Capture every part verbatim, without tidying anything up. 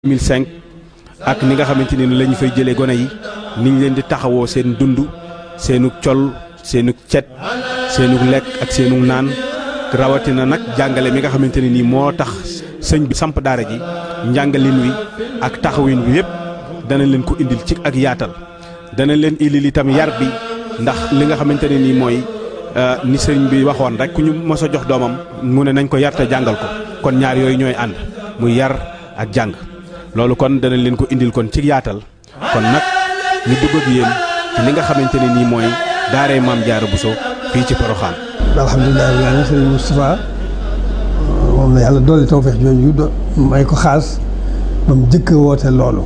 deux mille cinq ak ni nga xamante ni lañu fay jëlee gone yi niñ leen di taxawoo seen dund seenug col seenug cet seenug lekk ak seenug naan rawatina nag jàngale mi nga xamante ne nii moo tax sëñ bi samp daara ji njàngalin wi ak taxawin wi yëpp dana leen ko indil ci ak yaatal dana leen indil itam yar bi ndax li nga xamante ne nii mooy ni sëñ bi waxoon rek ku ñu mos a jox doomam mu ne nañ ko yar te jàngal ko kon ñaar yooyu ñooy ànd muy yar ak jàng loolu kon dana leen ko indil kon ci yaatal kon nag ñu dugg ak yéen ci li nga xamante ne nii mooy daaray Maam Jaara Buso fii ci Poroxaan. alhamdulilah rabbil aalamiin sëriñ Moustapha moom la yàlla dolli tawfeex jooju do may ko xaas ba mu jëkk a woote loolu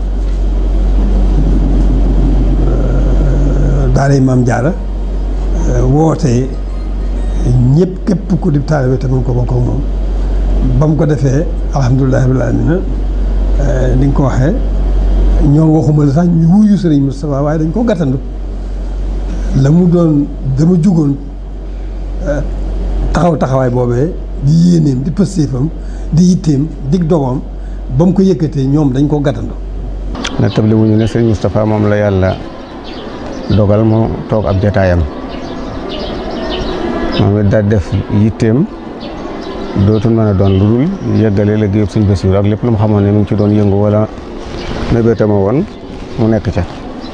daaray Maam Jaara woote ñëpp képp ku di taalibe te mun ko bokk ak moom ba mu ko defee alhamdulilah rabbil aalamiin ni nga ko waxee ñoom waxuma la sax ñu wuyu sëriñ Moustapha waaye dañ ko gàttandu la mu doon dama jugoon taxaw taxawaay boobee di yéeneem di pëstéefam di yitteem dig dogoom ba mu ko yëkkatee ñoom dañ ko gàttandu. na table wuñu ne sëriñ Moustapha moom la yàlla dogal mu toog ab jataayam moom it daal def yitteem dootul mën a doon lu dul yëggale liggéeyu Sëñ Basiru ak lépp lu mu xamoon ne mu ngi ci doon yëngu wala mébétama woon mu nekk ca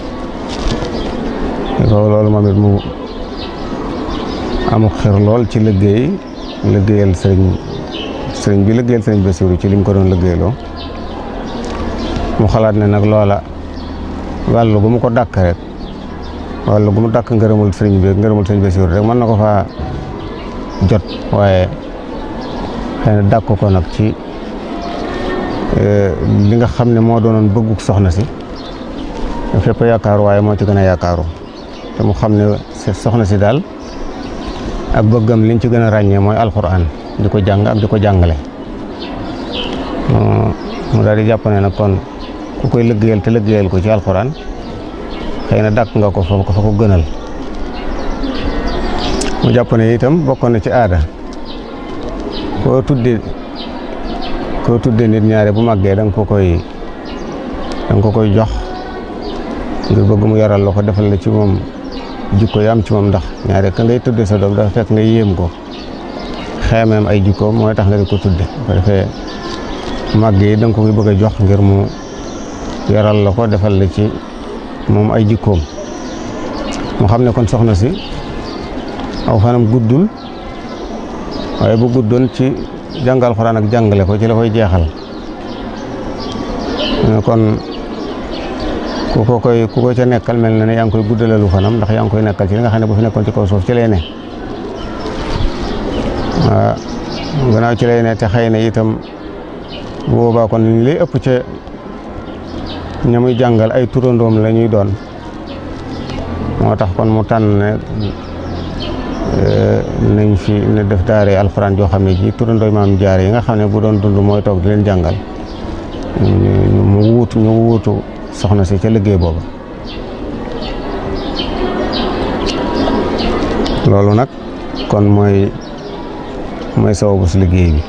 loolu moom it mu amu xir lool ci liggéey liggéeyal sëriñ sëriñ bi liggéeyal Sëñ Basiru ci li mu ko doon liggéeyloo mu xalaat ne nag loola wàllu gu mu ko dàkk rek wàllu gu mu dàkk ngërëmul sëriñ bi ngërëmul Sëñ Basiru rek mën na ko faa jot waaye xëy na dàkk ko nag ci li nga xam ne moo doonoon bëgguk soxna si fépp yaakaaru waaye moo ci gën a yaakaaru te mu xam ne soxna si daal ak bëggam liñ ci gën a ràññee mooy alxuraan di ko jàng ak di ko jàngale mu daal di jàpp ne nag kon ku koy liggéeyal te liggéeyal ko ci alxuraan xëy na dàkk nga ko fa ko fa ko gënal mu jàpp ne itam bokkoon na ci aada koo tudde koo tudde nit ñaare bu màggee da nga ko koy da nga ko koy jox ngir bëgg mu yaral la ko defal la ci moom jikko yi am ci moom ndax ñaare ka ngay tudde sa doom dafa fekk nga yéem ko xeemeem ay jikkoom mooy tax nga di ko tudde bu ko defee màggee yi da nga ko koy bëgg a jox ngir mu yaral la ko defal la ci moom ay jikkoom mu xam ne kon soxna si aw fanam guddul waaye bu guddoon ci jàngal Alxuraan ak jàngale ko ci la koy jeexal kon ku ko koy ku ko ca nekkal mel na ne yaa ngi koy guddalalu fanam ndax yaa ngi koy nekkal ci li nga xam ne bu fi nekkoon ci kaw suuf ci lay ne waaw gannaaw ci lay ne te xëy na itam bu boobaa kon li ëpp ca ña muy jàngal ay turandoom la ñuy doon moo tax kon mu tànn ne nañ fi ne def daare alxuraan joo xam ne ji turandooy Maam Jaara yi nga xam ne bu doon dund mooy toog di leen jàngal mu wuutu ñu wuutu soxna si ca liggéey boobu loolu nag kon mooy mooy sababu si liggéey bi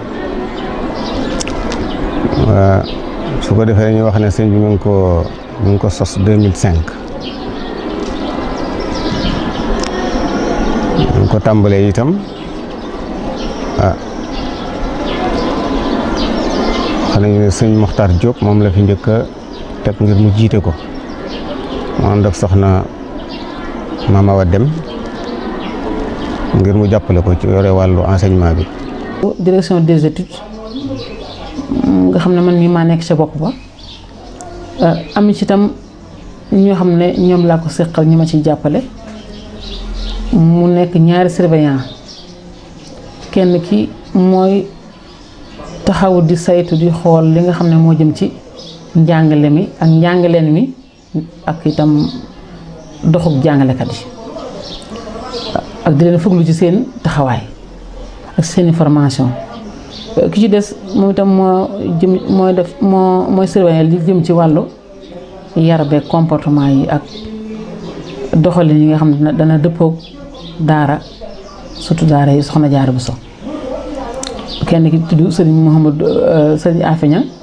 waa su ko defee ñu wax ne sëñ bi mu ngi ko mu ngi ko sos deux mille cinq ñu ko tàmbalee itam ah xam nañu ne sëñ Moxtaar Diop moom la fi njëkk a teg ngir mu jiite ko mu ànd ak soxna Mama Wa Dem ngir mu jàppale ko ci yore wàllu enseignement bi. direction des études nga xam ne man mii maa nekk ca bopp ba am ci itam ñoo xam ne ñoom laa ko seqal ñi ma ciy jàppale. mu nekk ñaari surveillant kenn ki mooy taxaw di saytu di xool li nga xam ne moo jëm ci njàngale mi ak njàngaleen mi ak itam doxub jàngalekat yi ak di leen fuglu ci seen taxawaay ak seen formation ki ci des moom itam moo jëm mooy def moo mooy surveillant li jëm ci wàllu yar beeg comportement yi ak doxalin yi nga xam ne dana dëppoog daara surtout daara yi Soxna Jaara Buso kenn ki tudd sëriñ Mouhamadou sëriñ Afeña